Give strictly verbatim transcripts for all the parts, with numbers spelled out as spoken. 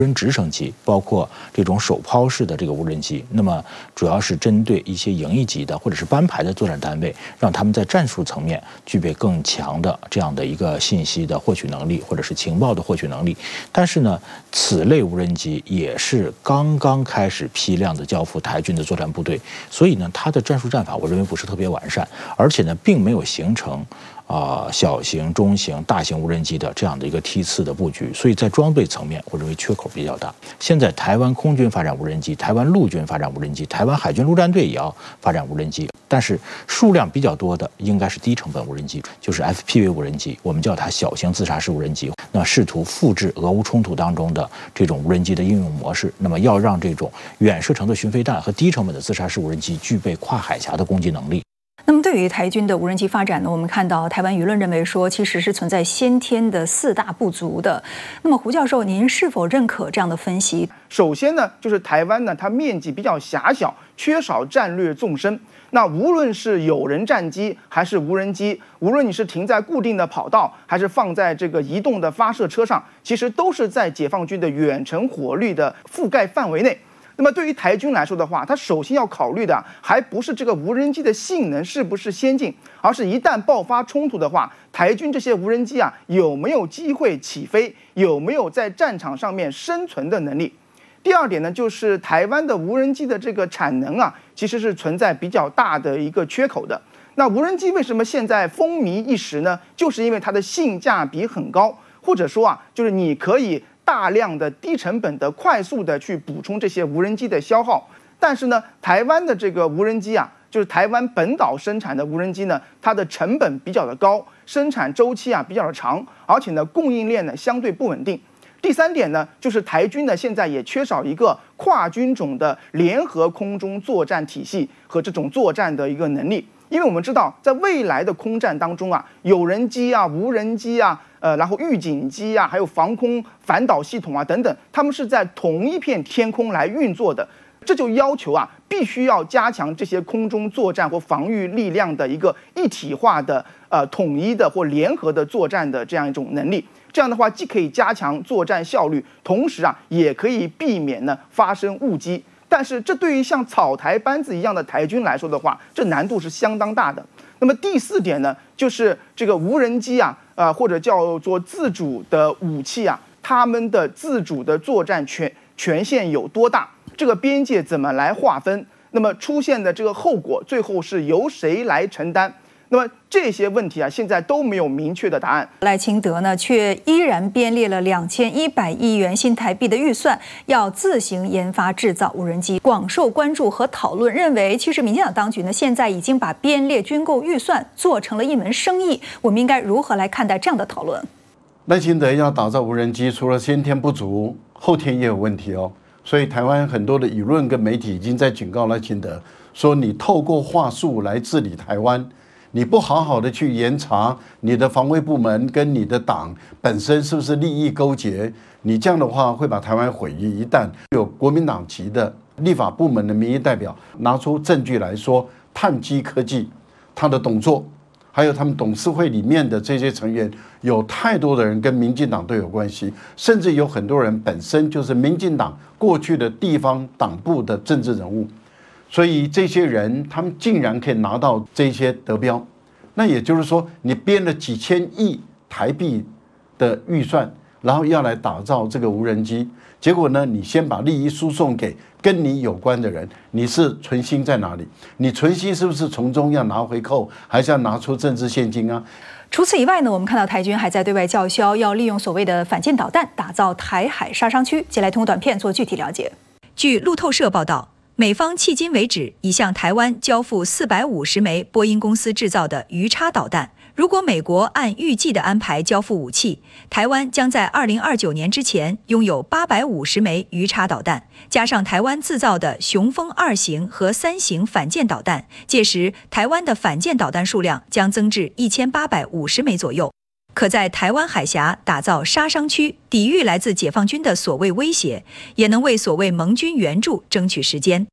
无人直升机，包括这种手抛式的这个无人机，那么主要是针对一些营一级的或者是班排的作战单位，让他们在战术层面具备更强的这样的一个信息的获取能力，或者是情报的获取能力。但是呢，此类无人机也是刚刚开始批量的交付台军的作战部队，所以呢，它的战术战法我认为不是特别完善，而且呢，并没有形成。啊、呃，小型、中型、大型无人机的这样的一个梯次的布局，所以在装备层面，我认为缺口比较大。现在台湾空军发展无人机，台湾陆军发展无人机，台湾海军陆战队也要发展无人机，但是数量比较多的应该是低成本无人机，就是 F P V 无人机，我们叫它小型自杀式无人机。那试图复制俄乌冲突当中的这种无人机的应用模式，那么要让这种远射程的巡飞弹和低成本的自杀式无人机具备跨海峡的攻击能力。 那么对于台军的无人机发展呢，我们看到台湾舆论认为说，其实是存在先天的四大不足的。那么胡教授，您是否认可这样的分析？ 首先呢，就是台湾呢，它面积比较狭小，缺少战略纵深。那无论是有人战机还是无人机，无论你是停在固定的跑道，还是放在这个移动的发射车上，其实都是在解放军的远程火力的覆盖范围内。那么对于台军来说的话，它首先要考虑的还不是这个无人机的性能是不是先进，而是一旦爆发冲突的话，台军这些无人机啊有没有机会起飞，有没有在战场上面生存的能力。第二点呢，就是台湾的无人机的这个产能啊，其实是存在比较大的一个缺口的。那无人机为什么现在风靡一时呢？就是因为它的性价比很高，或者说啊，就是你可以大量的低成本的快速的去补充这些无人机的消耗。但是呢，台湾的这个无人机啊，就是台湾本岛生产的无人机呢，它的成本比较的高，生产周期啊比较的长，而且呢供应链呢相对不稳定。第三点呢，就是台军呢现在也缺少一个跨军种的联合空中作战体系和这种作战的一个能力。因为我们知道，在未来的空战当中啊，有人机啊、无人机啊、呃，然后预警机啊，还有防空反导系统啊等等，他们是在同一片天空来运作的。这就要求啊，必须要加强这些空中作战或防御力量的一个一体化的、呃统一的或联合的作战的这样一种能力。这样的话，既可以加强作战效率，同时啊，也可以避免呢发生误击。但是，这对于像草台班子一样的台军来说的话，这难度是相当大的。那么第四点呢，就是这个无人机啊，呃，或者叫做自主的武器啊，他们的自主的作战权权限有多大？这个边界怎么来划分？那么出现的这个后果，最后是由谁来承担？那么这些问题啊，现在都没有明确的答案。 赖清德呢，却依然编列了两千一百亿元新台币的预算，要自行研发制造无人机，广受关注和讨论。认为其实民进党当局呢，现在已经把编列军购预算做成了一门生意。我们应该如何来看待这样的讨论？ 赖清德要打造无人机，除了先天不足，后天也有问题哦。所以台湾很多的舆论跟媒体已经在警告赖清德，说你透过话术来治理台湾。你不好好的去严查你的防卫部门跟你的党本身是不是利益勾结，你这样的话会把台湾毁于一旦。有国民党籍的立法部门的民意代表拿出证据来说，碳基科技他的董座，还有他们董事会里面的这些成员，有太多的人跟民进党都有关系，甚至有很多人本身就是民进党过去的地方党部的政治人物。所以这些人他们竟然可以拿到这些得标，那也就是说，你编了几千亿台币的预算，然后要来打造这个无人机，结果呢，你先把利益输送给跟你有关的人，你是存心在哪里？你存心是不是从中要拿回扣，还是要拿出政治现金啊？ 除此以外呢，我们看到台军还在对外叫嚣，要利用所谓的反舰导弹打造台海杀伤区。接下来通过短片做具体了解。 据路透社报道，美方迄今为止已向台湾交付四百五十枚波音公司制造的鱼叉导弹。如果美国按预计的安排交付武器，台湾将在二零二九年之前拥有八百五十枚鱼叉导弹，加上台湾制造的雄风二型和三型反舰导弹，届时台湾的反舰导弹数量将增至一千八百五十枚左右。可在台湾海峡打造杀伤区，抵御来自解放军的所谓威胁，也能为所谓盟军援助争取时间。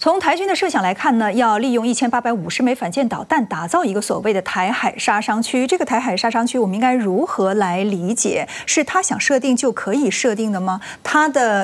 从台军的设想来看呢，要利用一千八百五十枚反舰导弹打造一个所谓的台海杀伤区。这个台海杀伤区，我们应该如何来理解？是他想设定就可以设定的吗？他的